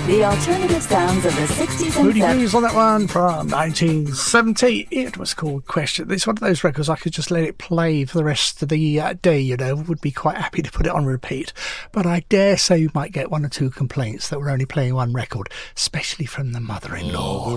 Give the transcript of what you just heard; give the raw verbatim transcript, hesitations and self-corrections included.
The alternative sounds of the sixties and Moody seventies. Blues on that one from nineteen seventy. It was called Question. It's one of those records I could just let it play for the rest of the uh, day, you know. Would be quite happy to put it on repeat. But I dare say you might get one or two complaints that we're only playing one record, especially from the mother-in-law.